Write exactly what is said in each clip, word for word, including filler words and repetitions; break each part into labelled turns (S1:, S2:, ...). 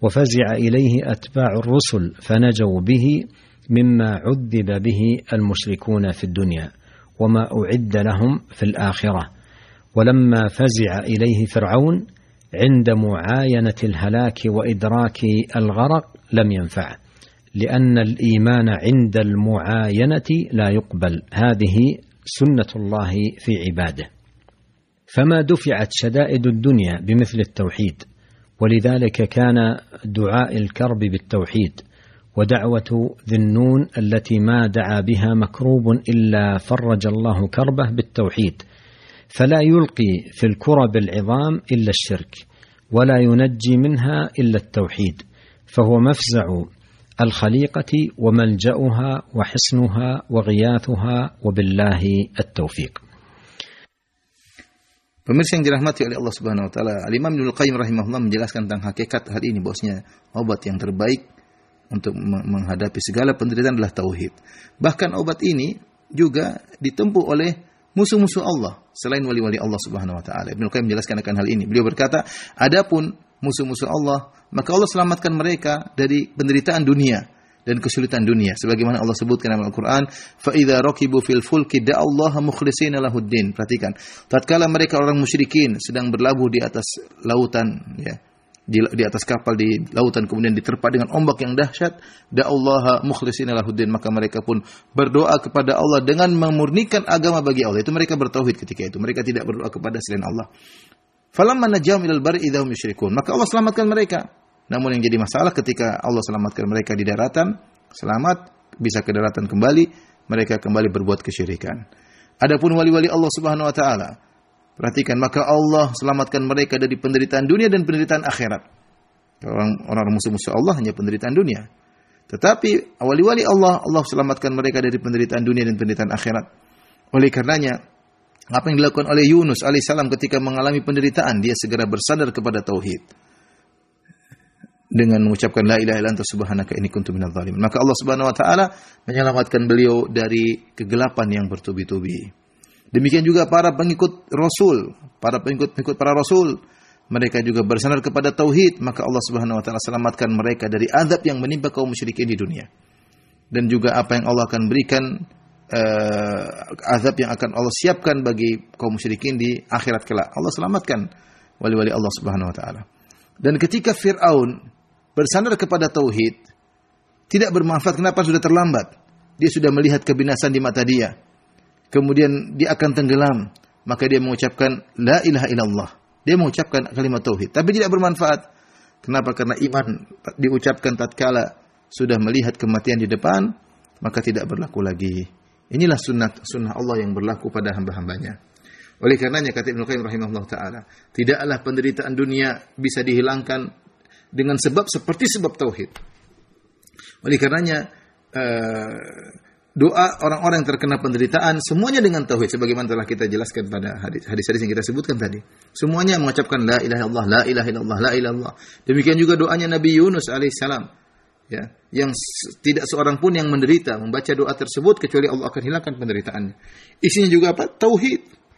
S1: وفزع إليه أتباع الرسل فنجوا به مما عذب به المشركون في الدنيا وما أعد لهم في الآخرة. ولما فزع إليه فرعون عند معاينة الهلاك وإدراك الغرق لم ينفعه، لأن الإيمان عند المعاينة لا يقبل، هذه سنة الله في عباده. فما دفعت شدائد الدنيا بمثل التوحيد، ولذلك كان دعاء الكرب بالتوحيد، ودعوة ذي النون التي ما دعا بها مكروب إلا فرج الله كربه بالتوحيد، فلا يلقي في الكرب العظام إلا الشرك، ولا ينجي منها إلا التوحيد، فهو مفزع الخليقة وملجأها وحصنها وغياثها، وبالله التوفيق.
S2: Pemirsa yang dirahmati oleh Allah Subhanahu wa taala, Al-Imam Ibnu Qayyim rahimahullah menjelaskan tentang hakikat hal ini, bahwasanya obat yang terbaik untuk menghadapi segala penderitaan adalah tauhid. Bahkan obat ini juga ditempuh oleh musuh-musuh Allah selain wali-wali Allah Subhanahu wa taala. Ibnu Qayyim menjelaskan akan hal ini. Beliau berkata, adapun musuh-musuh Allah, maka Allah selamatkan mereka dari penderitaan dunia dan kesulitan dunia, sebagaimana Allah sebutkan dalam Al-Qur'an, fa idza raqibu fil fulki da'allaha mukhlishina lahuddin. Perhatikan, tatkala mereka orang musyrikin sedang berlabuh di atas lautan, ya, di, di atas kapal di lautan, kemudian diterpa dengan ombak yang dahsyat, da'allaha mukhlishina lahuddin, maka mereka pun berdoa kepada Allah dengan memurnikan agama bagi Allah. Itu mereka bertauhid ketika itu, mereka tidak berdoa kepada selain Allah. Falamma najahum ilal barri idza hum yusyrikun, maka Allah selamatkan mereka. Namun yang jadi masalah ketika Allah selamatkan mereka di daratan, selamat, bisa ke daratan kembali, mereka kembali berbuat kesyirikan. Adapun wali-wali Allah Subhanahu wa taala, perhatikan, maka Allah selamatkan mereka dari penderitaan dunia dan penderitaan akhirat. Orang-orang musuh-musuh Allah hanya penderitaan dunia. Tetapi wali-wali Allah, Allah selamatkan mereka dari penderitaan dunia dan penderitaan akhirat. Oleh karenanya, apa yang dilakukan oleh Yunus alaihissalam ketika mengalami penderitaan, dia segera bersandar kepada tauhid dengan mengucapkan la ilaha illa anta subhanaka inni kuntu minadz zalimin. Maka Allah Subhanahu wa taala menyelamatkan beliau dari kegelapan yang bertubi-tubi. Demikian juga para pengikut Rasul, para pengikut-pengikut para Rasul, mereka juga bersandar kepada tauhid, maka Allah Subhanahu wa taala selamatkan mereka dari azab yang menimpa kaum musyrikin di dunia. Dan juga apa yang Allah akan berikan, uh, azab yang akan Allah siapkan bagi kaum musyrikin di akhirat kelak. Allah selamatkan wali-wali Allah Subhanahu wa taala. Dan ketika Fir'aun bersandar kepada tauhid, tidak bermanfaat. Kenapa? Sudah terlambat. Dia sudah melihat kebinasan di mata dia. Kemudian dia akan tenggelam. Maka dia mengucapkan la ilaha illallah. Dia mengucapkan kalimat tauhid, tapi tidak bermanfaat. Kenapa? Karena iman diucapkan tatkala sudah melihat kematian di depan, maka tidak berlaku lagi. Inilah sunnah sunnah Allah yang berlaku pada hamba-hambanya. Oleh karenanya kata Ibnu Qayyim rahimahullah taala, tidaklah penderitaan dunia bisa dihilangkan dengan sebab seperti sebab tauhid. Oleh karenanya uh, doa orang-orang yang terkena penderitaan semuanya dengan tauhid, sebagaimana telah kita jelaskan pada hadis-hadis yang kita sebutkan tadi. Semuanya mengucapkan la ilaha illallah, la ilaha illallah, la ilaha illallah. Demikian juga doanya Nabi Yunus alaihissalam, ya, yang tidak seorang pun yang menderita membaca doa tersebut kecuali Allah akan hilangkan penderitaannya. Isinya juga apa? Tauhid.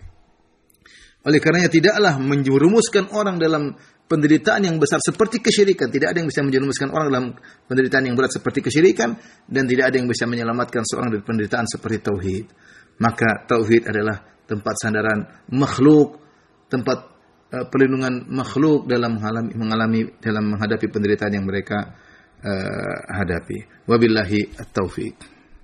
S2: Oleh karenanya tidaklah menjerumuskan orang dalam penderitaan yang besar seperti kesyirikan. Tidak ada yang bisa menjerumuskan orang dalam penderitaan yang berat seperti kesyirikan, dan tidak ada yang bisa menyelamatkan seorang dari penderitaan seperti tauhid. Maka tauhid adalah tempat sandaran makhluk, tempat uh, perlindungan makhluk dalam mengalami, mengalami dalam menghadapi penderitaan yang mereka uh, hadapi. Wabillahi at-taufiq.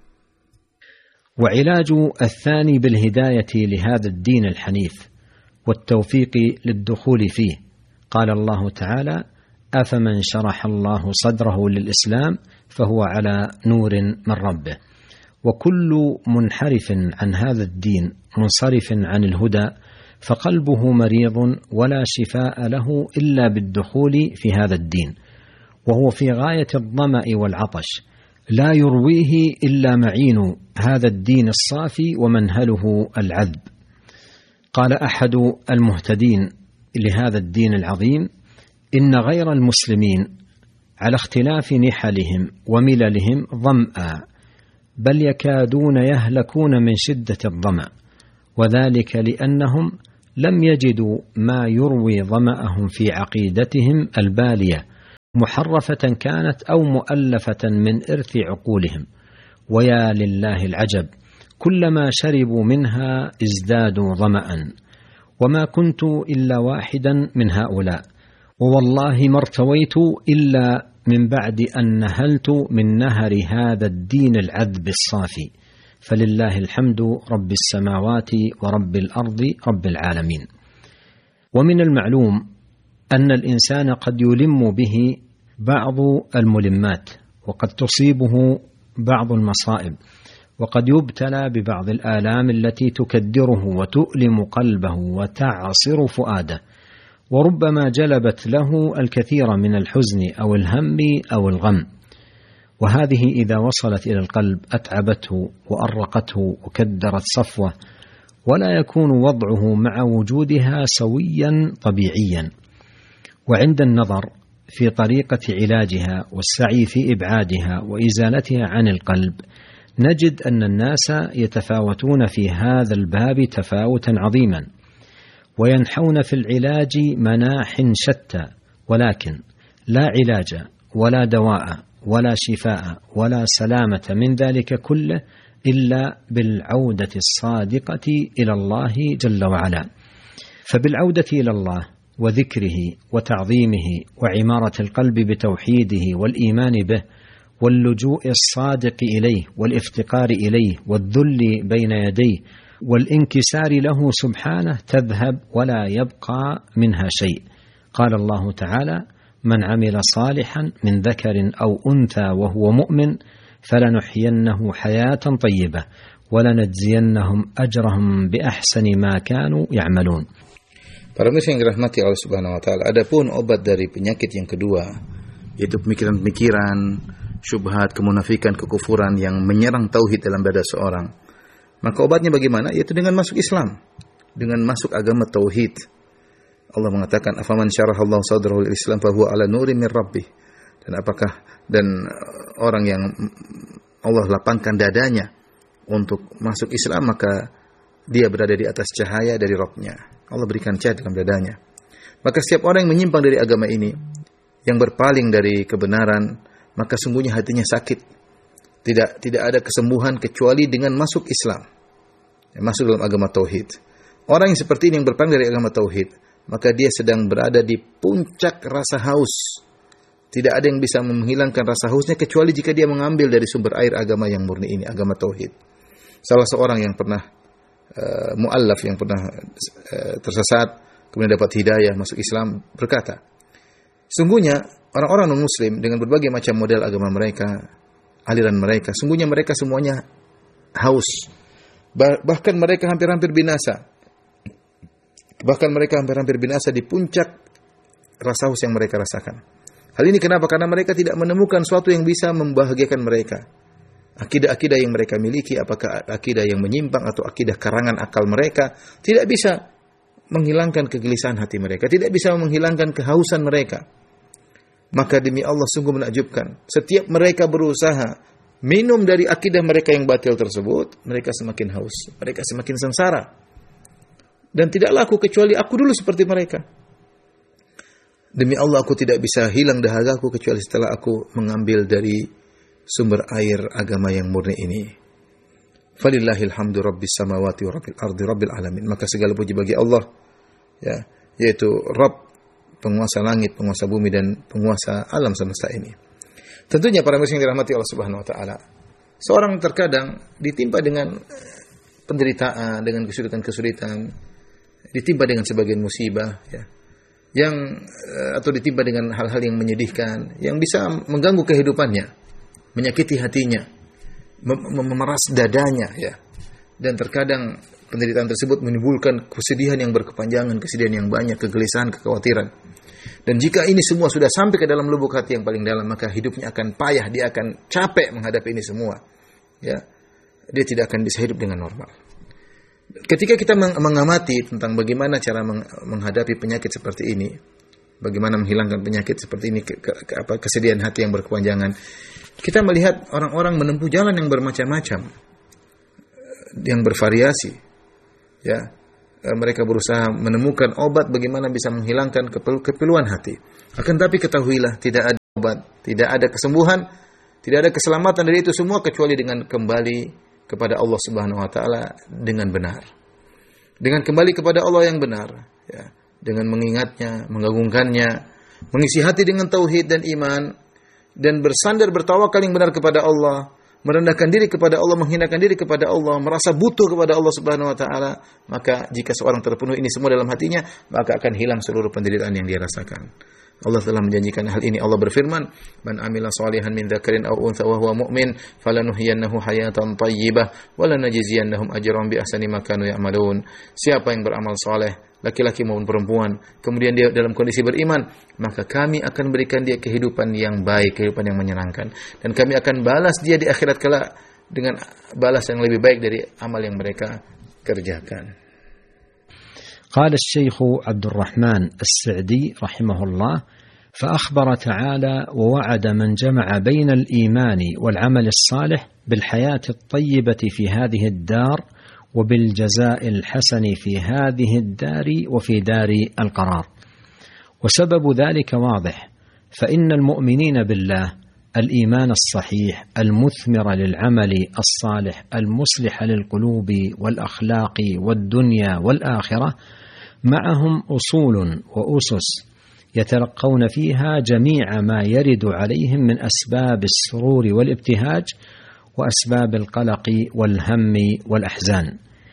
S1: وعلاج الثاني بالهداية لهذا الدين الحنيف والتوفيق للدخول فيه. قال الله تعالى: أفمن شرح الله صدره للإسلام فهو على نور من ربه. وكل منحرف عن هذا الدين منصرف عن الهدى فقلبه مريض ولا شفاء له إلا بالدخول في هذا الدين، وهو في غاية الظمأ والعطش، لا يرويه إلا معين هذا الدين الصافي ومنهله العذب. قال أحد المهتدين لهذا الدين العظيم: إن غير المسلمين على اختلاف نحلهم ومللهم ظمأ، بل يكادون يهلكون من شدة الظمأ، وذلك لأنهم لم يجدوا ما يروي ظمأهم في عقيدتهم البالية محرفة كانت أو مؤلفة من إرث عقولهم. ويا لله العجب، كلما شربوا منها ازدادوا ظمأ، وما كنت إلا واحدا من هؤلاء، ووالله ما ارتويت إلا من بعد أن نهلت من نهر هذا الدين العذب الصافي، فلله الحمد رب السماوات ورب الأرض رب العالمين. ومن المعلوم أن الإنسان قد يلم به بعض الملمات، وقد تصيبه بعض المصائب، وقد يبتلى ببعض الآلام التي تكدره وتؤلم قلبه وتعصر فؤاده، وربما جلبت له الكثير من الحزن أو الهم أو الغم، وهذه إذا وصلت إلى القلب أتعبته وأرقته وكدرت صفوه، ولا يكون وضعه مع وجودها سويا طبيعيا. وعند النظر في طريقة علاجها والسعي في إبعادها وإزالتها عن القلب، نجد أن الناس يتفاوتون في هذا الباب تفاوتا عظيما، وينحون في العلاج مناح شتى، ولكن لا علاج ولا دواء ولا شفاء ولا سلامة من ذلك كله إلا بالعودة الصادقة إلى الله جل وعلا. فبالعودة إلى الله وذكره وتعظيمه وعمارة القلب بتوحيده والإيمان به واللجوء الصادق إليه والافتقار إليه والذل بين يديه والانكسار له سبحانه تذهب ولا يبقى منها شيء. قال الله تعالى: من عمل صالحا من ذكر أو أنثى وهو مؤمن فلنحيينه حياة طيبة ولنجزينهم أجرهم بأحسن ما كانوا يعملون.
S2: Para muslim yang dirahmati Allah Subhanahu wa taala, adapun obat dari penyakit yang kedua, yaitu pemikiran-pemikiran, syubhat, kemunafikan, kekufuran yang menyerang tauhid dalam dada seorang, maka obatnya bagaimana? Yaitu dengan masuk Islam, dengan masuk agama tauhid. Allah mengatakan, afaman syarahallahu sadrahu lil Islam fa huwa ala nurin min rabbih. Dan apakah dan orang yang Allah lapangkan dadanya untuk masuk Islam, maka dia berada di atas cahaya dari Rabb-nya. Allah berikan cahaya dalam dadanya. Maka setiap orang yang menyimpang dari agama ini, yang berpaling dari kebenaran, maka sungguhnya hatinya sakit. Tidak tidak ada kesembuhan kecuali dengan masuk Islam, masuk dalam agama tauhid. Orang yang seperti ini yang berpaling dari agama tauhid, maka dia sedang berada di puncak rasa haus. Tidak ada yang bisa menghilangkan rasa hausnya kecuali jika dia mengambil dari sumber air agama yang murni ini, agama tauhid. Salah seorang yang pernah uh, mu'allaf, yang pernah uh, tersesat, kemudian dapat hidayah, masuk Islam, berkata, sungguhnya orang-orang non-muslim dengan berbagai macam model agama mereka, aliran mereka, sungguhnya mereka semuanya haus. Bah- bahkan mereka hampir-hampir binasa. Bahkan mereka hampir-hampir binasa di puncak rasa haus yang mereka rasakan. Hal ini kenapa? Karena mereka tidak menemukan sesuatu yang bisa membahagiakan mereka. Akidah-akidah yang mereka miliki, apakah akidah yang menyimpang atau akidah karangan akal mereka, tidak bisa menghilangkan kegelisahan hati mereka, tidak bisa menghilangkan kehausan mereka. Maka demi Allah sungguh menakjubkan, setiap mereka berusaha minum dari akidah mereka yang batil tersebut, mereka semakin haus, mereka semakin sengsara. Dan tidak laku kecuali aku dulu seperti mereka. Demi Allah aku tidak bisa hilang dahagaku kecuali setelah aku mengambil dari sumber air agama yang murni ini. Falillahil hamdu rabbis samawati wa rabbil ardi rabbil alamin. Maka segala puji bagi Allah, ya, yaitu Rabb, penguasa langit, penguasa bumi dan penguasa alam semesta ini. Tentunya para muslim yang dirahmati Allah Subhanahu wa taala, seorang terkadang ditimpa dengan penderitaan, dengan kesulitan-kesulitan, ditimpa dengan sebagian musibah, ya, yang atau ditimpa dengan hal-hal yang menyedihkan, yang bisa mengganggu kehidupannya, menyakiti hatinya, mem- memeras dadanya, ya. Dan terkadang penderitaan tersebut menimbulkan kesedihan yang berkepanjangan, kesedihan yang banyak, kegelisahan, kekhawatiran. Dan jika ini semua sudah sampai ke dalam lubuk hati yang paling dalam, maka hidupnya akan payah, dia akan capek menghadapi ini semua, ya. Dia tidak akan bisa hidup dengan normal. Ketika kita mengamati tentang bagaimana cara menghadapi penyakit seperti ini, bagaimana menghilangkan penyakit seperti ini, ke, ke, ke, apa, kesedihan hati yang berkepanjangan, kita melihat orang-orang menempuh jalan yang bermacam-macam, yang bervariasi, ya. Mereka berusaha menemukan obat bagaimana bisa menghilangkan kepeluan hati. Akan tapi ketahuilah, tidak ada dapat, tidak ada kesembuhan, tidak ada keselamatan dari itu semua kecuali dengan kembali kepada Allah Subhanahu wa taala dengan benar. Dengan kembali kepada Allah yang benar, ya, dengan mengingatnya, mengagungkannya, mengisi hati dengan tauhid dan iman, dan bersandar bertawakal yang benar kepada Allah, merendahkan diri kepada Allah, menghinakan diri kepada Allah, merasa butuh kepada Allah Subhanahu wa taala, maka jika seorang terpenuh ini semua dalam hatinya, maka akan hilang seluruh penderitaan yang dia rasakan. Allah telah menjanjikan hal ini. Allah berfirman, "Man amila shalihan min dzakarin aw untha wa huwa mu'min, falanuhyiyannahu hayatan thayyibah wa lanajziyannahum ajran bi ahsani ma kanu ya'malun." Siapa yang beramal saleh, laki-laki maupun perempuan, kemudian dia dalam kondisi beriman, maka kami akan berikan dia kehidupan yang baik, kehidupan yang menyenangkan, dan kami akan balas dia di akhirat kelak dengan balas yang lebih baik dari amal yang mereka kerjakan.
S1: قال الشيخ عبد الرحمن السعدي رحمه الله: فأخبر تعالى ووعد من جمع بين الإيمان والعمل الصالح بالحياة الطيبة في هذه الدار وبالجزاء الحسن في هذه الدار وفي دار القرار. وسبب ذلك واضح، فإن المؤمنين بالله الإيمان الصحيح المثمر للعمل الصالح المصلح للقلوب والأخلاق والدنيا والآخرة معهم أصول وأسس يتلقون فيها جميع ما يرد عليهم من أسباب السرور والابتهاج وأسباب القلق والهم والأحزان،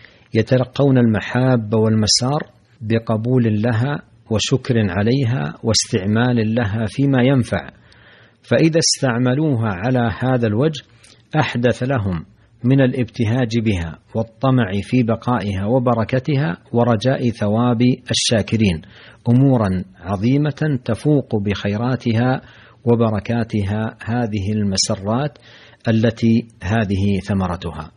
S1: يتلقون المحاب والمسار بقبول لها وشكر عليها واستعمال لها فيما ينفع، فإذا استعملوها على هذا الوجه أحدث لهم من الابتهاج بها والطمع في بقائها وبركتها ورجاء ثواب الشاكرين أمورا عظيمة تفوق بخيراتها وبركاتها هذه المسرات التي هذه ثمرتها،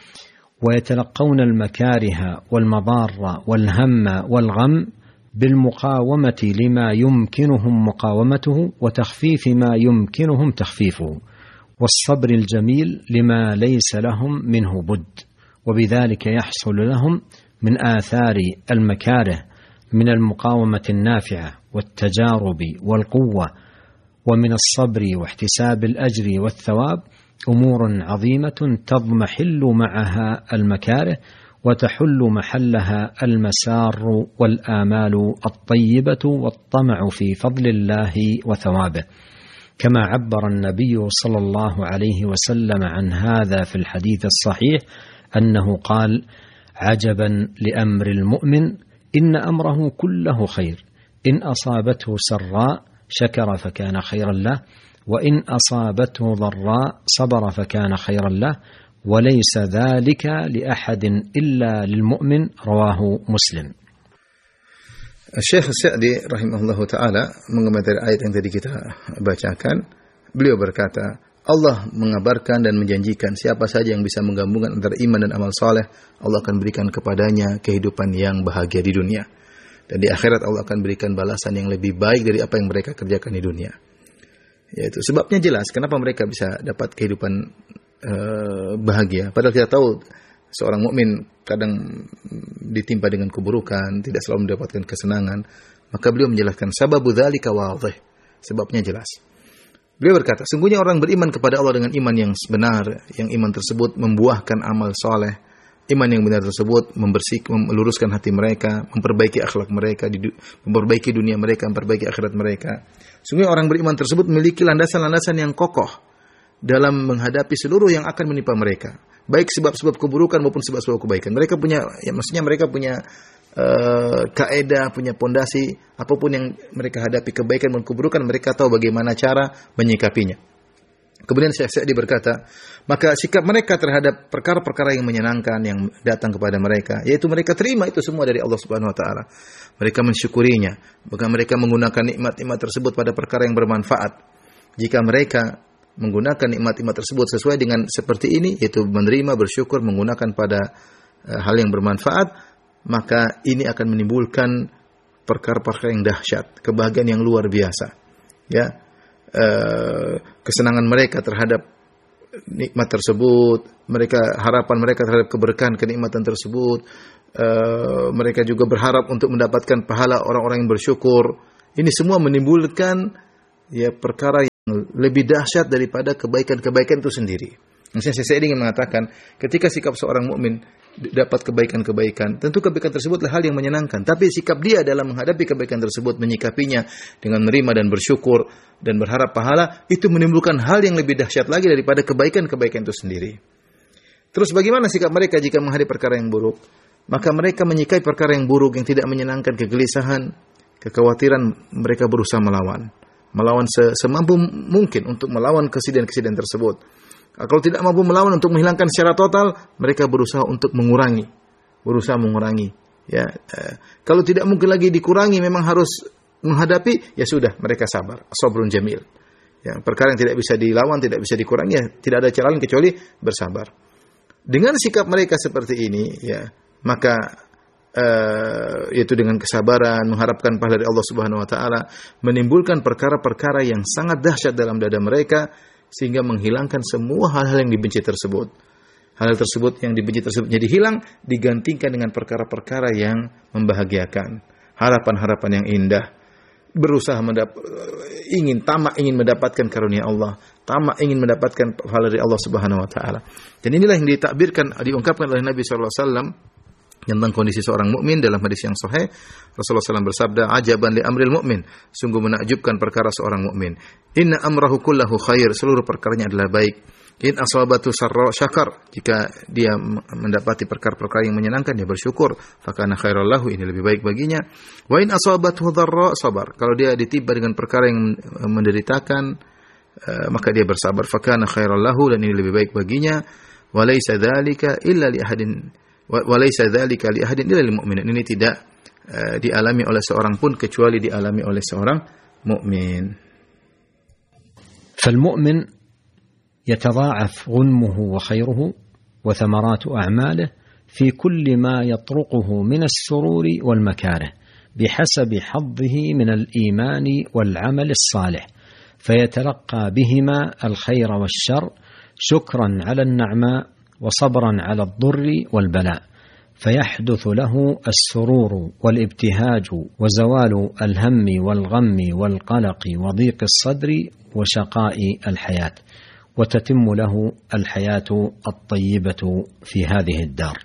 S1: ويتلقون المكاره والمضار والهم والغم بالمقاومة لما يمكنهم مقاومته وتخفيف ما يمكنهم تخفيفه، والصبر الجميل لما ليس لهم منه بد، وبذلك يحصل لهم من آثار المكاره من المقاومة النافعة والتجارب والقوة ومن الصبر واحتساب الأجر والثواب أمور عظيمة تضمحل معها المكاره وتحل محلها المسار والآمال الطيبة والطمع في فضل الله وثوابه، كما عبر النبي صلى الله عليه وسلم عن هذا في الحديث الصحيح أنه قال: عجبا لأمر المؤمن إن أمره كله خير، إن أصابته سراء شكر فكان خيرا له، وإن أصابته ضراء صبر فكان خيرا له، وليس ذلك لأحد إلا للمؤمن. رواه مسلم.
S2: Syekh Sa'di rahimahullahu ta'ala mengomentari ayat yang tadi kita bacakan. Beliau berkata, Allah mengabarkan dan menjanjikan siapa saja yang bisa menggabungkan antara iman dan amal saleh, Allah akan berikan kepadanya kehidupan yang bahagia di dunia. Dan di akhirat Allah akan berikan balasan yang lebih baik dari apa yang mereka kerjakan di dunia. Yaitu sebabnya jelas kenapa mereka bisa dapat kehidupan uh, bahagia. Padahal kita tahu seorang mukmin kadang ditimpa dengan keburukan, tidak selalu mendapatkan kesenangan. Maka beliau menjelaskan sababu dzalika wadhih. Sebabnya jelas. Beliau berkata, sungguhnya orang beriman kepada Allah dengan iman yang benar, yang iman tersebut membuahkan amal soleh. Iman yang benar tersebut membersihkan, meluruskan hati mereka, memperbaiki akhlak mereka, memperbaiki dunia mereka, memperbaiki akhirat mereka. Sungguhnya orang beriman tersebut memiliki landasan-landasan yang kokoh dalam menghadapi seluruh yang akan menimpa mereka, baik sebab-sebab keburukan maupun sebab-sebab kebaikan. Mereka punya, ya maksudnya mereka punya uh, kaedah, punya pondasi, apapun yang mereka hadapi, kebaikan maupun keburukan, mereka tahu bagaimana cara menyikapinya. Kemudian Syekh Sa'di berkata, maka sikap mereka terhadap perkara-perkara yang menyenangkan yang datang kepada mereka, yaitu mereka terima itu semua dari Allah Subhanahu wa taala. Mereka mensyukurinya, bahkan mereka menggunakan nikmat-nikmat tersebut pada perkara yang bermanfaat. Jika mereka menggunakan nikmat-nikmat tersebut sesuai dengan seperti ini, yaitu menerima, bersyukur, menggunakan pada uh, hal yang bermanfaat, maka ini akan menimbulkan perkara-perkara yang dahsyat, kebahagiaan yang luar biasa. Ya, uh, kesenangan mereka terhadap nikmat tersebut, mereka harapan mereka terhadap keberkahan kenikmatan tersebut, uh, mereka juga berharap untuk mendapatkan pahala orang-orang yang bersyukur. Ini semua menimbulkan ya perkara lebih dahsyat daripada kebaikan-kebaikan itu sendiri. Maksudnya saya ingin mengatakan, ketika sikap seorang mukmin dapat kebaikan-kebaikan, tentu kebaikan tersebutlah hal yang menyenangkan. Tapi sikap dia dalam menghadapi kebaikan tersebut, menyikapinya dengan menerima dan bersyukur dan berharap pahala, itu menimbulkan hal yang lebih dahsyat lagi daripada kebaikan-kebaikan itu sendiri. Terus bagaimana sikap mereka jika menghadapi perkara yang buruk? Maka mereka menyikapi perkara yang buruk, yang tidak menyenangkan, kegelisahan, kekhawatiran, mereka berusaha melawan. Melawan semampu mungkin untuk melawan kesedihan-kesedihan tersebut. Kalau tidak mampu melawan untuk menghilangkan secara total, mereka berusaha untuk mengurangi, berusaha mengurangi. Ya, eh, kalau tidak mungkin lagi dikurangi, memang harus menghadapi, ya sudah, mereka sabar. Sabrun jamil. Ya, perkara yang tidak bisa dilawan, tidak bisa dikurangi, ya tidak ada cara lain kecuali bersabar. Dengan sikap mereka seperti ini, ya, maka eh, yaitu dengan kesabaran, mengharapkan pahala dari Allah Subhanahu Wa Taala, menimbulkan perkara-perkara yang sangat dahsyat dalam dada mereka, sehingga menghilangkan semua hal-hal yang dibenci tersebut. Hal-hal tersebut yang dibenci tersebut jadi hilang, digantikan dengan perkara-perkara yang membahagiakan. Harapan-harapan yang indah. Berusaha mendap- ingin tamak ingin mendapatkan karunia Allah, tamak ingin mendapatkan pahala dari Allah Subhanahu Wa Taala. Dan inilah yang ditakbirkan, diungkapkan oleh Nabi Shallallahu Alaihi Wasallam tentang kondisi seorang mukmin dalam hadis yang sahih. Rasulullah shallallahu alaihi wasallam bersabda, "Ajaban li amril mukmin." Sungguh menakjubkan perkara seorang mukmin. Inna amrahu kullahu khair, seluruh perkaranya adalah baik. In asabatu sarra syakar, jika dia mendapati perkara-perkara yang menyenangkan, dia bersyukur. Fakana khairal lahu, ini lebih baik baginya. Wa in asabatu dharra sabar, kalau dia ditimpa dengan perkara yang menderitakan, uh, maka dia bersabar. Fakana khairal lahu, dan ini lebih baik baginya. Wa laisa dzalika illa li ahadin Walaysa dzalika li ahadin illa lil mu'minin. Ini tidak uh, dialami oleh seorang pun kecuali dialami oleh seorang mukmin.
S1: فالمؤمن يتضاعف غنمه وخيره وثمرات أعماله في كل ما يطرقه من السرور والمكاره بحسب حظه من الإيمان والعمل الصالح، فيتلقى بهما الخير والشر شكرا على النعماء وصبرا على الضر والبلاء، فيحدث له السرور والابتهاج وزوال الهم والغم والقلق وضيق الصدر وشقاء الحياة، وتتم له الحياة الطيبة في هذه الدار.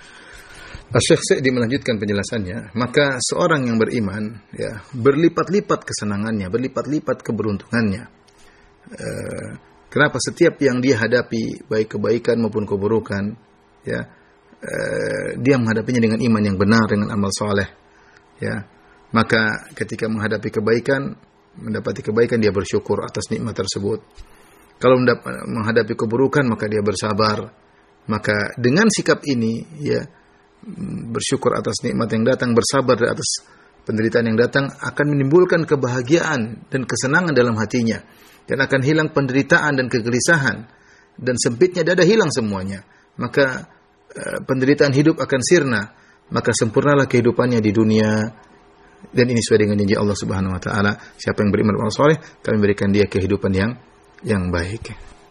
S2: Syekh Sa'di melanjutkan penjelasannya, maka seorang yang beriman, ya, berlipat-lipat kesenangannya, berlipat-lipat keberuntungannya. Uh, Kenapa? Setiap yang dia hadapi, baik kebaikan maupun keburukan, ya, eh, dia menghadapinya dengan iman yang benar, dengan amal soleh, ya. Maka ketika menghadapi kebaikan, mendapati kebaikan, dia bersyukur atas nikmat tersebut. Kalau menghadapi keburukan, maka dia bersabar. Maka dengan sikap ini, ya, bersyukur atas nikmat yang datang, bersabar atas penderitaan yang datang, akan menimbulkan kebahagiaan dan kesenangan dalam hatinya. Dan akan hilang penderitaan dan kegelisahan, dan sempitnya dada hilang semuanya. Maka uh, penderitaan hidup akan sirna, maka sempurnalah kehidupannya di dunia. Dan ini sesuai dengan janji Allah Subhanahu Wa Taala, siapa yang beriman beramal saleh, kami berikan dia kehidupan yang yang baik.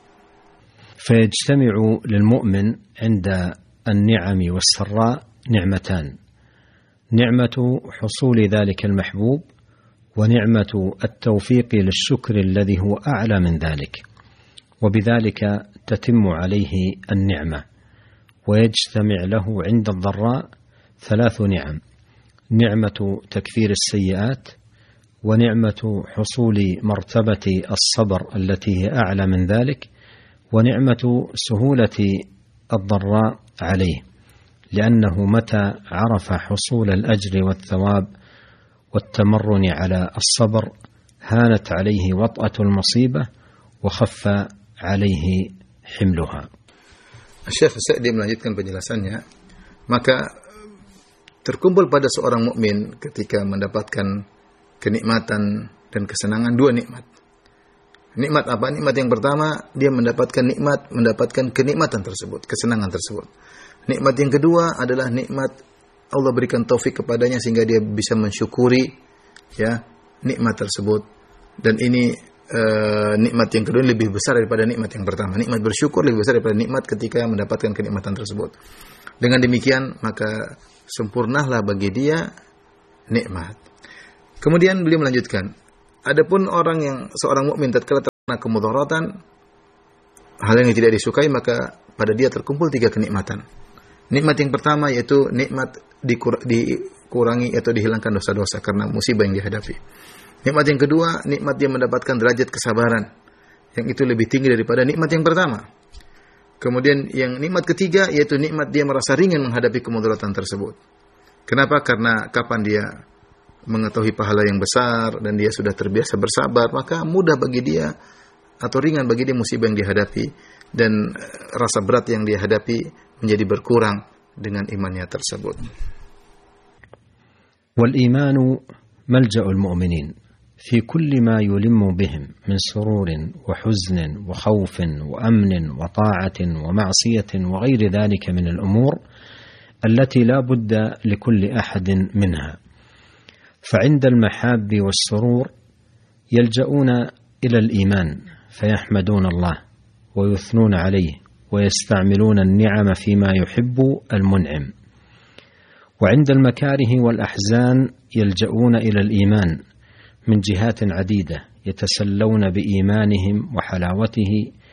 S1: فيجتمع للمؤمن عند النعم والسراء نعمتان، نعمة حصول ذلك المحبوب، ونعمة التوفيق للشكر الذي هو أعلى من ذلك، وبذلك تتم عليه النعمة. ويجتمع له عند الضراء ثلاث نعم: نعمة تكفير السيئات، ونعمة حصول مرتبة الصبر التي هي أعلى من ذلك، ونعمة سهولة الضراء عليه، لأنه متى عرف حصول الأجر والثواب والتمرن على الصبر هانت عليه وطأة المصيبة وخف عليه حملها.
S2: Syekh Sa'di melanjutkan penjelasannya, maka terkumpul pada seorang mukmin ketika mendapatkan kenikmatan dan kesenangan dua nikmat. Nikmat apa? Nikmat yang pertama, dia mendapatkan nikmat, mendapatkan kenikmatan tersebut, kesenangan tersebut. Nikmat yang kedua adalah nikmat Allah berikan taufik kepadanya sehingga dia bisa mensyukuri, ya, nikmat tersebut. Dan ini uh, nikmat yang kedua lebih besar daripada nikmat yang pertama. Nikmat bersyukur lebih besar daripada nikmat ketika mendapatkan kenikmatan tersebut. Dengan demikian, maka sempurnalah bagi dia nikmat. Kemudian beliau melanjutkan, adapun orang yang seorang mukmin tatkala Karena kemudaratan, hal yang tidak disukai, maka pada dia terkumpul tiga kenikmatan. Nikmat yang pertama yaitu nikmat dikur- dikurangi atau dihilangkan dosa-dosa karena musibah yang dihadapi. Nikmat yang kedua, nikmat dia mendapatkan derajat kesabaran yang itu lebih tinggi daripada nikmat yang pertama. Kemudian yang nikmat ketiga yaitu nikmat dia merasa ringan menghadapi kemudaratan tersebut. Kenapa? Karena kapan dia mengetahui pahala yang besar dan dia sudah terbiasa bersabar, maka mudah bagi dia atau ringan bagi dia musibah yang dihadapi, dan rasa berat yang dia hadapi menjadi berkurang dengan imannya tersebut.
S1: والإيمان ملجأ المؤمنين في كل ما يلم بهم من سرور وحزن وخوف وأمن وطاعة ومعصية وغير ذلك من الأمور التي لا بد لكل أحد منها. فعند المحاب والسرور يلجؤون إلى الإيمان فيحمدون الله ويثنون عليه ويستعملون النعم فيما يحب المنعم. وعند المكاره والأحزان يلجؤون إلى الإيمان من جهات عديدة يتسلون بإيمانهم وحلاوته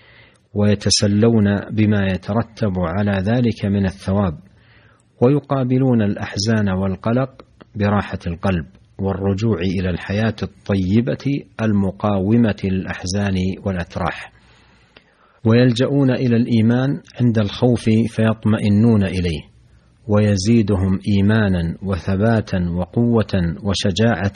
S1: ويتسلون بما يترتب على ذلك من الثواب، ويقابلون الأحزان والقلق براحة القلب والرجوع إلى الحياة الطيبة المقاومة للأحزان والأتراح. ويلجؤون إلى الإيمان عند الخوف فيطمئنون إليه ويزيدهم إيمانا وثباتا وقوة وشجاعة،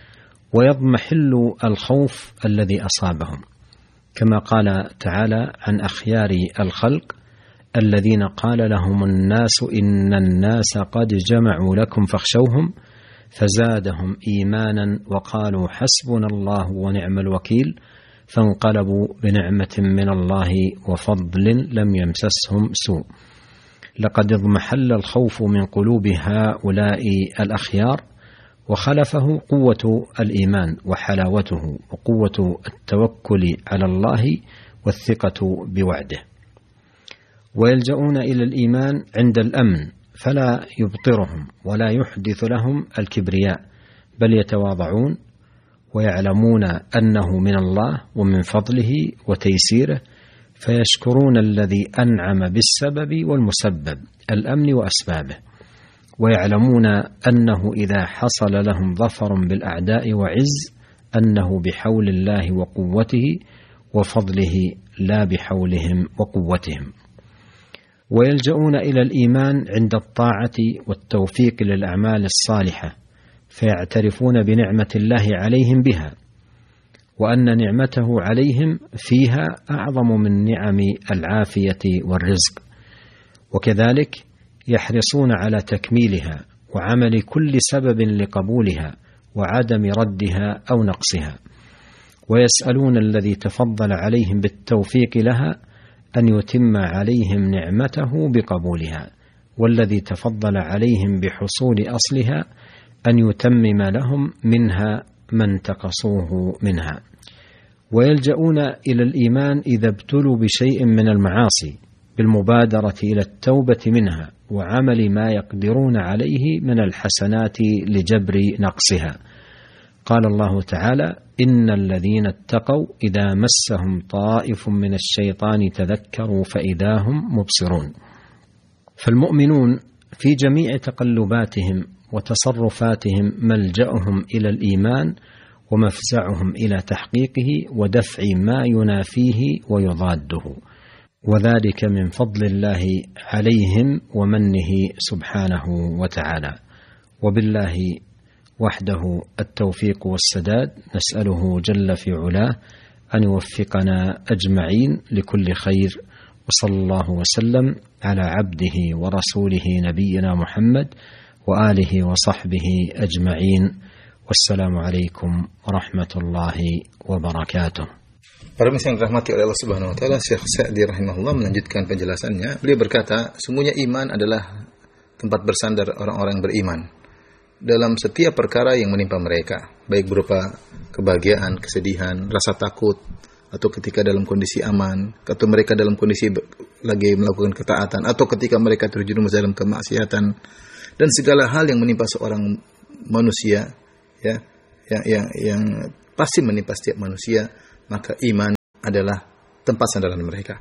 S1: ويضمحل الخوف الذي أصابهم، كما قال تعالى عن أخيار الخلق الذين قال لهم الناس إن الناس قد جمعوا لكم فاخشوهم فزادهم إيمانا وقالوا حسبنا الله ونعم الوكيل فانقلبوا بنعمة من الله وفضل لم يمسسهم سوء. لقد اضمحل الخوف من قلوب هؤلاء الأخيار وخلفه قوة الإيمان وحلاوته وقوة التوكل على الله والثقة بوعده. ويلجؤون إلى الإيمان عند الأمن فلا يبطرهم ولا يحدث لهم الكبرياء، بل يتواضعون ويعلمون أنه من الله ومن فضله وتيسيره، فيشكرون الذي أنعم بالسبب والمسبب الأمن وأسبابه، ويعلمون أنه إذا حصل لهم ظفر بالأعداء وعز أنه بحول الله وقوته وفضله لا بحولهم وقوتهم. ويلجؤون إلى الإيمان عند الطاعة والتوفيق للأعمال الصالحة، فيعترفون بنعمة الله عليهم بها، وأن نعمته عليهم فيها أعظم من نعم العافية والرزق، وكذلك يحرصون على تكميلها وعمل كل سبب لقبولها وعدم ردها أو نقصها، ويسألون الذي تفضل عليهم بالتوفيق لها أن يتم عليهم نعمته بقبولها، والذي تفضل عليهم بحصول أصلها أن يتمم لهم منها ما انتقصوه منها. ويلجؤون إلى الإيمان إذا ابتلوا بشيء من المعاصي بالمبادرة إلى التوبة منها وعمل ما يقدرون عليه من الحسنات لجبر نقصها. قال الله تعالى: إن الذين اتقوا إذا مسهم طائف من الشيطان تذكروا فإذا هم مبصرون. فالمؤمنون في جميع تقلباتهم وتصرفاتهم ملجأهم إلى الإيمان ومفزعهم إلى تحقيقه ودفع ما ينافيه ويضاده، وذلك من فضل الله عليهم ومنه سبحانه وتعالى. وبالله وحده التوفيق والسداد، نسأله جل في علاه أن يوفقنا أجمعين لكل خير، وصلى الله وسلم على عبده ورسوله نبينا محمد وآله وصحبه أجمعين، والسلام عليكم ورحمة الله وبركاته.
S2: Para muslim yang dirahmati oleh Allah Subhanahu wa taala, Syekh Sa'di rahimahullah melanjutkan penjelasannya. Beliau berkata, sungguhnya iman adalah tempat bersandar orang-orang beriman dalam setiap perkara yang menimpa mereka, baik berupa kebahagiaan, kesedihan, rasa takut, atau ketika dalam kondisi aman, atau mereka dalam kondisi lagi melakukan ketaatan, atau ketika mereka terjerumus dalam kemaksiatan, dan segala hal yang menimpa seorang manusia, ya, yang yang, yang pasti menimpa setiap manusia, maka iman adalah tempat sandaran mereka.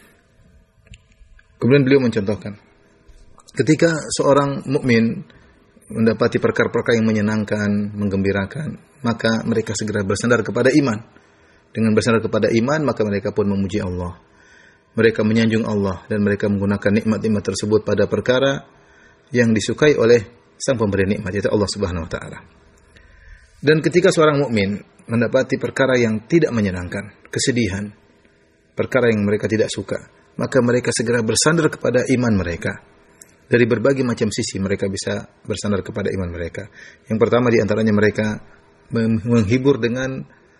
S2: Kemudian beliau mencontohkan, ketika seorang mukmin mendapati perkara-perkara yang menyenangkan, menggembirakan, maka mereka segera bersandar kepada iman. Dengan bersandar kepada iman, maka mereka pun memuji Allah. Mereka menyanjung Allah dan mereka menggunakan nikmat-nikmat tersebut pada perkara yang disukai oleh Sang Pemberi nikmat, yaitu Allah Subhanahu wa taala. Dan ketika seorang mukmin mendapati perkara yang tidak menyenangkan, kesedihan, perkara yang mereka tidak suka, maka mereka segera bersandar kepada iman mereka. Dari berbagai macam sisi mereka bisa bersandar kepada iman mereka. Yang pertama di antaranya mereka menghibur dengan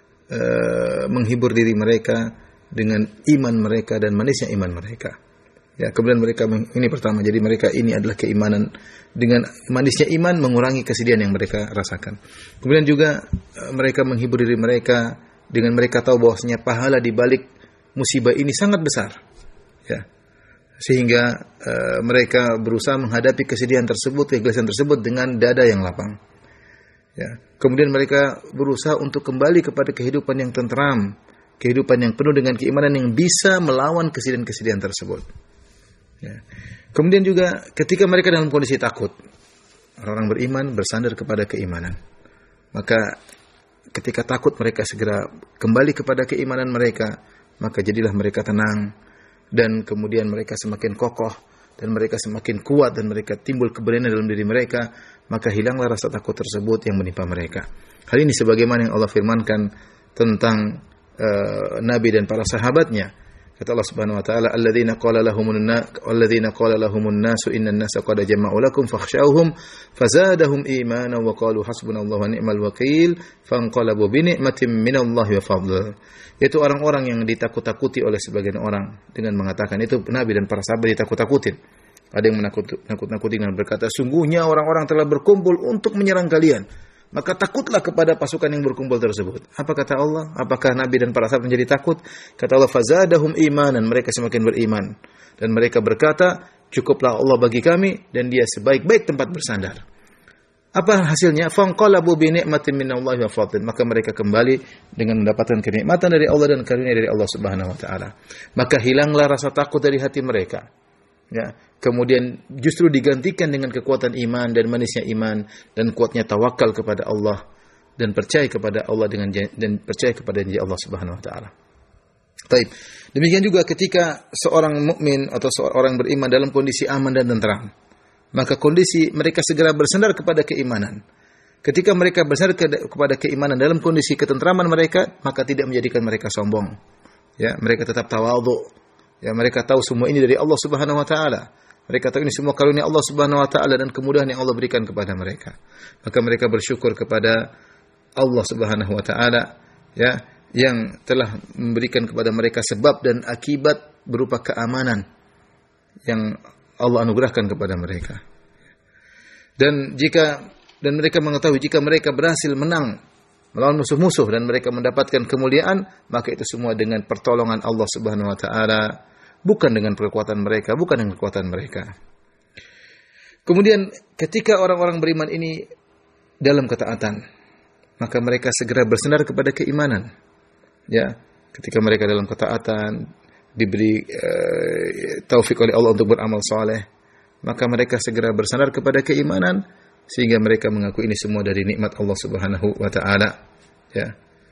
S2: uh, menghibur diri mereka dengan iman mereka dan manisnya iman mereka. Ya, kemudian mereka ini pertama, jadi mereka ini adalah keimanan, dengan manisnya iman mengurangi kesedihan yang mereka rasakan. Kemudian juga uh, mereka menghibur diri mereka dengan mereka tahu bahwasanya pahala di balik musibah ini sangat besar. Ya. Sehingga uh, mereka berusaha menghadapi kesedihan tersebut, kegelisahan tersebut dengan dada yang lapang. Ya. Kemudian mereka berusaha untuk kembali kepada kehidupan yang tenteram, kehidupan yang penuh dengan keimanan yang bisa melawan kesedihan-kesedihan tersebut. Ya. Kemudian juga ketika mereka dalam kondisi takut, orang-orang beriman bersandar kepada keimanan. Maka ketika takut mereka segera kembali kepada keimanan mereka, maka jadilah mereka tenang. Dan kemudian mereka semakin kokoh dan mereka semakin kuat dan mereka timbul keberanian dalam diri mereka, maka hilanglah rasa takut tersebut yang menimpa mereka. Hal ini sebagaimana yang Allah firmankan tentang uh, Nabi dan para sahabatnya. Kata Allah Subhanahu wa taala, alladzina qala lahumun nas alladzina qala lahumun nasu innan nasa qad jama'u lakum fakhshawhum fazadahum imanan wa qalu hasbunallahu wa ni'mal wakeel fanqalabu bi ni'matin minallahi wa fadl. Yaitu orang-orang yang ditakut-takuti oleh sebagian orang dengan mengatakan, itu Nabi dan para sahabat ditakut-takutin. Ada yang menakut-nakuti dengan berkata, sungguhnya orang-orang telah berkumpul untuk menyerang kalian, maka takutlah kepada pasukan yang berkumpul tersebut. Apa kata Allah? Apakah Nabi dan para sahabat menjadi takut? Kata Allah, fazadahum imanan, mereka semakin beriman. Dan mereka berkata, cukuplah Allah bagi kami dan dia sebaik-baik tempat bersandar. Apa hasilnya? Fanqalabu bi ni'matin minallahi wa fadlin. Maka mereka kembali dengan mendapatkan kenikmatan dari Allah dan karunia dari Allah Subhanahu wa taala. Maka hilanglah rasa takut dari hati mereka. Ya, kemudian justru digantikan dengan kekuatan iman dan manisnya iman dan kuatnya tawakal kepada Allah dan percaya kepada Allah dengan dan percaya kepada janji Allah Subhanahu wa taala. Baik. Demikian juga ketika seorang mukmin atau seorang beriman dalam kondisi aman dan tenteram, maka kondisi mereka segera bersandar kepada keimanan. Ketika mereka bersandar kepada keimanan dalam kondisi ketentraman mereka, maka tidak menjadikan mereka sombong. Ya, mereka tetap tawadhu. Ya, mereka tahu semua ini dari Allah Subhanahu wa taala. Mereka tahu ini semua karunia Allah Subhanahu wa taala dan kemudahan yang Allah berikan kepada mereka. Maka mereka bersyukur kepada Allah Subhanahu wa taala, ya, yang telah memberikan kepada mereka sebab dan akibat berupa keamanan yang Allah anugerahkan kepada mereka. Dan jika dan mereka mengetahui jika mereka berhasil menang melawan musuh-musuh dan mereka mendapatkan kemuliaan, maka itu semua dengan pertolongan Allah Subhanahu wa taala, bukan dengan kekuatan mereka, bukan dengan kekuatan mereka. Kemudian ketika orang-orang beriman ini dalam ketaatan, maka mereka segera bersandar kepada keimanan. Ya, ketika mereka dalam ketaatan, diberi uh, taufik oleh Allah untuk beramal saleh, maka mereka segera bersandar kepada keimanan sehingga mereka mengaku ini semua dari nikmat Allah Subhanahu wa taala, ya.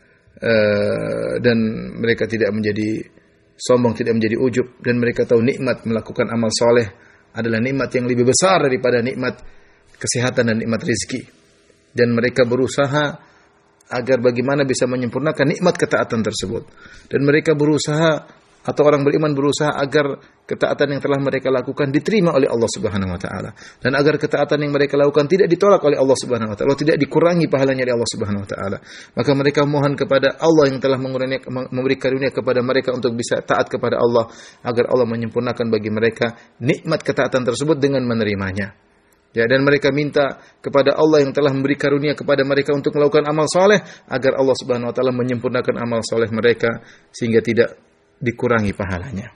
S2: Uh, dan mereka tidak menjadi sombong, tidak menjadi ujub, dan mereka tahu nikmat melakukan amal saleh adalah nikmat yang lebih besar daripada nikmat kesehatan dan nikmat rezeki. Dan mereka berusaha agar bagaimana bisa menyempurnakan nikmat ketaatan tersebut. Dan mereka berusaha atau orang beriman berusaha agar ketaatan yang telah mereka lakukan diterima oleh Allah Subhanahu wa taala, dan agar ketaatan yang mereka lakukan tidak ditolak oleh Allah Subhanahu wa taala, tidak dikurangi pahalanya dari Allah Subhanahu wa taala. Maka mereka mohon kepada Allah yang telah memberi karunia kepada mereka untuk bisa taat kepada Allah, agar Allah menyempurnakan bagi mereka nikmat ketaatan tersebut dengan menerimanya. Ya, dan mereka minta kepada Allah yang telah memberi karunia kepada mereka untuk melakukan amal soleh, agar Allah Subhanahu wa taala menyempurnakan amal soleh mereka sehingga tidak dikurangi pahalanya.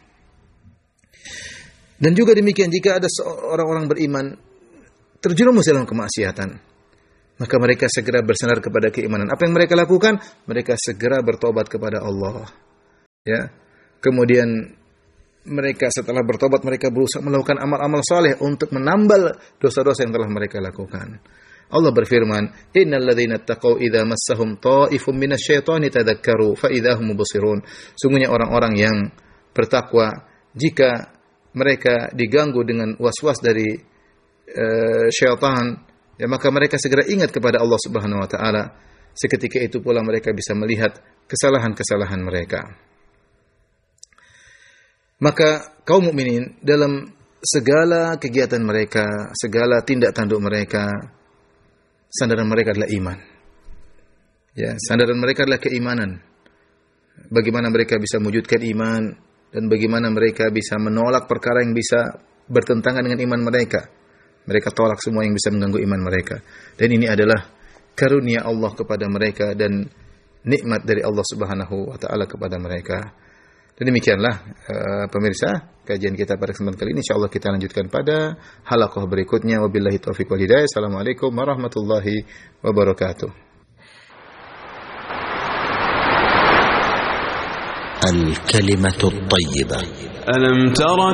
S2: Dan juga demikian jika ada orang-orang beriman terjerumus dalam kemaksiatan, maka mereka segera bersandar kepada keimanan. Apa yang mereka lakukan? Mereka segera bertobat kepada Allah. Ya. Kemudian mereka setelah bertobat mereka berusaha melakukan amal-amal saleh untuk menambal dosa-dosa yang telah mereka lakukan. Allah berfirman, "Innal ladzina taqaw idza massahum ta'ifun minasyaitani tadzakkaru fa idza hum mubsirun." Sungguhnya orang-orang yang bertakwa jika mereka diganggu dengan was-was dari uh, syaitan, ya maka mereka segera ingat kepada Allah Subhanahu wa taala. Seketika itu pula mereka bisa melihat kesalahan-kesalahan mereka. Maka kaum mukminin dalam segala kegiatan mereka, segala tindak tanduk mereka, sandaran mereka adalah iman. Ya, sandaran mereka adalah keimanan. Bagaimana mereka bisa mewujudkan iman dan bagaimana mereka bisa menolak perkara yang bisa bertentangan dengan iman mereka. Mereka tolak semua yang bisa mengganggu iman mereka. Dan ini adalah karunia Allah kepada mereka dan nikmat dari Allah Subhanahu wa taala kepada mereka. Dan demikianlah uh, pemirsa kajian kita pada kesempatan kali ini. Insyaallah kita lanjutkan pada halaqah berikutnya. Wabillahi taufiq wal hidayah. Assalamualaikum warahmatullahi wabarakatuh.
S3: Al-kalimatu at-thayyibah. Alam tara